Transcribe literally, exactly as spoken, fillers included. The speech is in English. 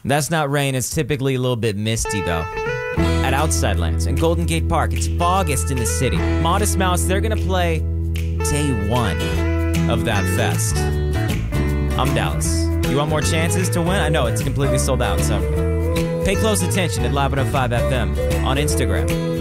That's not rain. It's typically a little bit misty, though. At Outside Lands in Golden Gate Park, it's August in the city. Modest Mouse, they're going to play day one of that fest. I'm Dallas. You want more chances to win? I know it's completely sold out, so pay close attention at Live one oh five F M on Instagram.